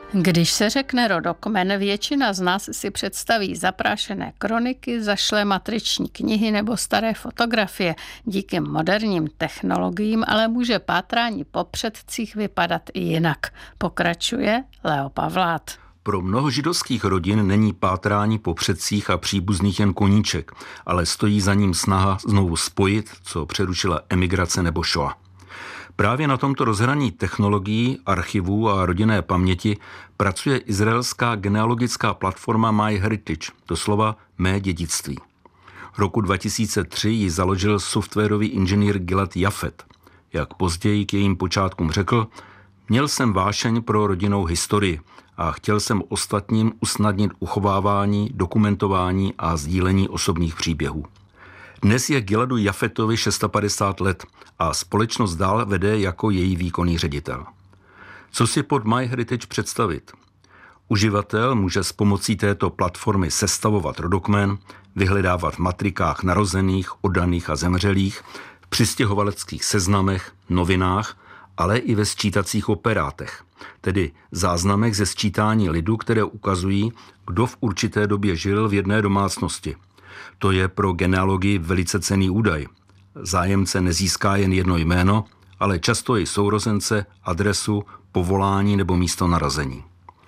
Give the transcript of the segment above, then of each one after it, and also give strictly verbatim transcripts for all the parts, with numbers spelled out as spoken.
Když se řekne rodokmen, většina z nás si představí zaprášené kroniky, zašlé matriční knihy nebo staré fotografie. Díky moderním technologiím ale může pátrání po předcích vypadat i jinak. Pokračuje Leo Pavlát. Pro mnoho židovských rodin není pátrání po předcích a příbuzných jen koníček, ale stojí za ním snaha znovu spojit, co přerušila emigrace nebo šoa. Právě na tomto rozhraní technologií, archivů a rodinné paměti pracuje izraelská genealogická platforma MyHeritage, doslova Mé dědictví. Roku dva tisíce tři ji založil softwarový inženýr Gilad Jafet. Jak později k jejím počátkům řekl, měl jsem vášeň pro rodinnou historii a chtěl jsem ostatním usnadnit uchovávání, dokumentování a sdílení osobních příběhů. Dnes je Giladu Jafetovi padesát šest let a společnost dál vede jako její výkonný ředitel. Co si pod MyHeritage představit? Uživatel může s pomocí této platformy sestavovat rodokmen, vyhledávat v matrikách narozených, oddaných a zemřelých, v přistěhovaleckých seznamech, novinách, ale i ve sčítacích operátech, tedy záznamech ze sčítání lidu, které ukazují, kdo v určité době žil v jedné domácnosti. To je pro genealogii velice cenný údaj. Zájemce nezíská jen jedno jméno, ale často i sourozence, adresu, povolání nebo místo narození.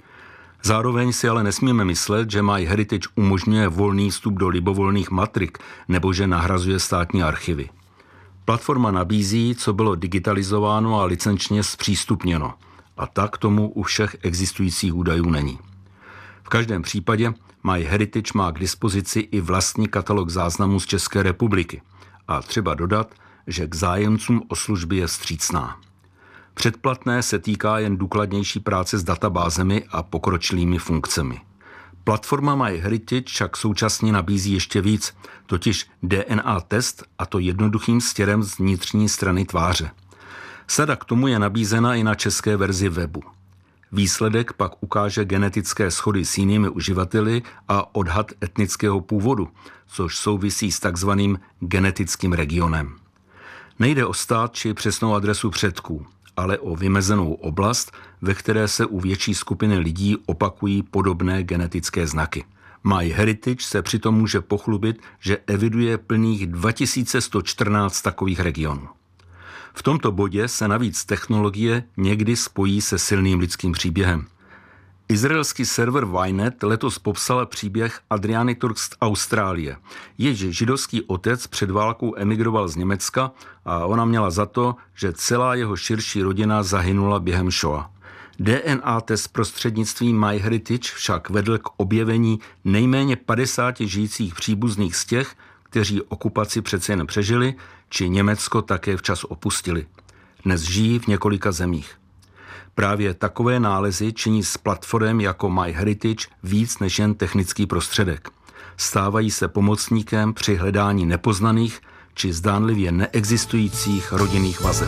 Zároveň si ale nesmíme myslet, že MyHeritage umožňuje volný vstup do libovolných matrik nebo že nahrazuje státní archivy. Platforma nabízí, co bylo digitalizováno a licenčně zpřístupněno, a tak tomu u všech existujících údajů není. V každém případě MyHeritage má k dispozici i vlastní katalog záznamů z České republiky a třeba dodat, že k zájemcům o služby je vstřícná. Předplatné se týká jen důkladnější práce s databázemi a pokročilými funkcemi. Platforma MyHeritage však současně nabízí ještě víc, totiž D N A test, a to jednoduchým stěrem z vnitřní strany tváře. Sada k tomu je nabízena i na české verzi webu. Výsledek pak ukáže genetické shody s jinými uživateli a odhad etnického původu, což souvisí s takzvaným genetickým regionem. Nejde o stát či přesnou adresu předků, ale o vymezenou oblast, ve které se u větší skupiny lidí opakují podobné genetické znaky. MyHeritage se přitom může pochlubit, že eviduje plných dva tisíce sto čtrnáct takových regionů. V tomto bodě se navíc technologie někdy spojí se silným lidským příběhem. Izraelský server Ynet letos popsal příběh Adriany Turk z Austrálie. Jež židovský otec před válkou emigroval z Německa a ona měla za to, že celá jeho širší rodina zahynula během šoa. D N A test prostřednictvím MyHeritage však vedl k objevení nejméně padesáti žijících příbuzných z těch, kteří okupaci přece jen přežili, či Německo také včas opustili. Dnes žijí v několika zemích. Právě takové nálezy činí s platformem jako MyHeritage víc než jen technický prostředek. Stávají se pomocníkem při hledání nepoznaných či zdánlivě neexistujících rodinných vazeb.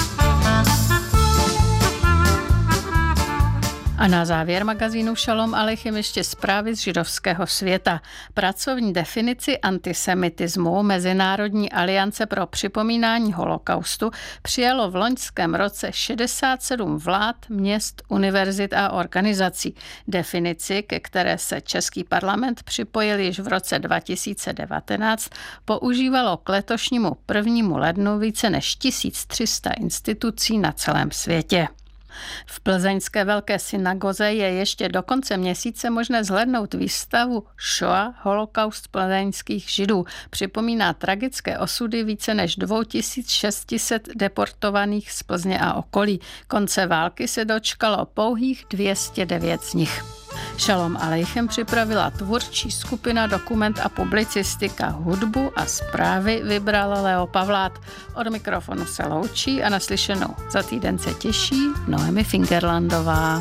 A na závěr magazínu Šalom Aleichem ještě zprávy z židovského světa. Pracovní definici antisemitismu Mezinárodní aliance pro připomínání holokaustu přijalo v loňském roce šedesát sedm vlád, měst, univerzit a organizací. Definici, ke které se Český parlament připojil již v roce dva tisíce devatenáct, používalo k letošnímu prvnímu lednu více než tisíc tři sta institucí na celém světě. V plzeňské velké synagoze je ještě do konce měsíce možné zhlédnout výstavu Shoah, holokaust plzeňských židů. Připomíná tragické osudy více než dva tisíce šest set deportovaných z Plzně a okolí. Konce války se dočkalo pouhých dvě stě devět z nich. Šalom Aleichem připravila tvůrčí skupina Dokument a publicistika, hudbu a zprávy vybral Leo Pavlát. Od mikrofonu se loučí a naslyšenou za týden se těší Noemi Fingerlandová.